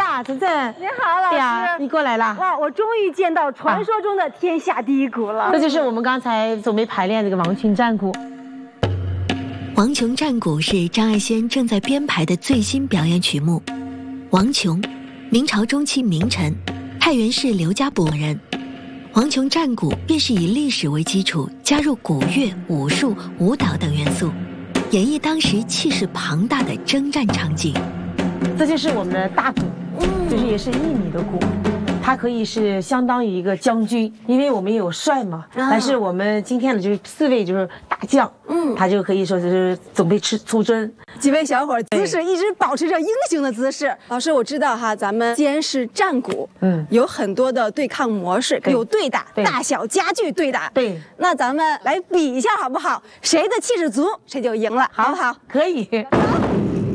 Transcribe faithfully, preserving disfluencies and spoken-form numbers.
呀，晨晨， 你好，老师。 呀，你过来啦！ 哇，我终于见到传说中的天下第一鼓了。 这就是我们刚才准备排练这个王琼战鼓。 王琼战鼓是张爱仙正在编排的最新表演曲目。王琼，明朝中期名臣，太原市刘家堡人。王琼战鼓便是以历史为基础，加入鼓乐、武术、舞蹈等元素，演绎当时气势庞大的征战场景。 这就是我们的大鼓，就是也是一米的鼓，它可以是相当于一个将军，因为我们有帅嘛。但是我们今天的就是四位就是大将，嗯，他就可以说是准备出出征。 几位小伙姿势一直保持着英雄的姿势。老师，我知道哈，咱们既然是战鼓，嗯，有很多的对抗模式，有对打，大小家具对打。对，那咱们来比一下好不好？谁的气势足，谁就赢了，好不好？ 可以。